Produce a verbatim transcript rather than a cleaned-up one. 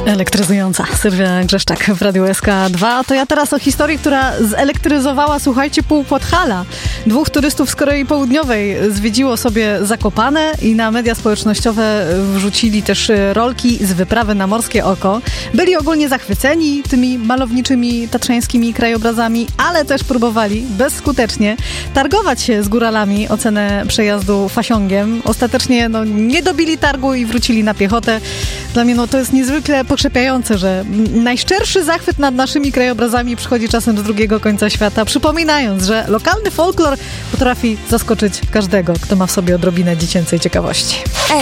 Elektryzująca Sylwia Grzeszczak w Radiu S K dwa. To ja teraz o historii, która zelektryzowała, słuchajcie, pół Podhala. Dwóch turystów z Korei Południowej zwiedziło sobie Zakopane i na media społecznościowe wrzucili też rolki z wyprawy na Morskie Oko. Byli ogólnie zachwyceni tymi malowniczymi tatrzańskimi krajobrazami, ale też próbowali bezskutecznie targować się z góralami o cenę przejazdu fasiągiem. Ostatecznie no, nie dobili targu i wrócili na piechotę. Dla mnie no, to jest niezwykle pokrzepiające, że najszczerszy zachwyt nad naszymi krajobrazami przychodzi czasem z drugiego końca świata, przypominając, że lokalny folklor potrafi zaskoczyć każdego, kto ma w sobie odrobinę dziecięcej ciekawości.